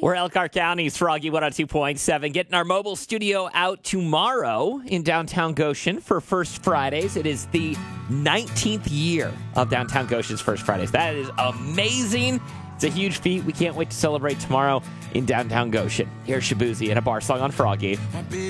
We're Elkhart County's Froggy 102.7, getting our mobile studio out tomorrow in downtown Goshen for First Fridays. It is the 19th year of downtown Goshen's First Fridays. That is amazing. It's a huge feat. We can't wait to celebrate tomorrow in downtown Goshen. Here's Shabuzi and a bar song on Froggy.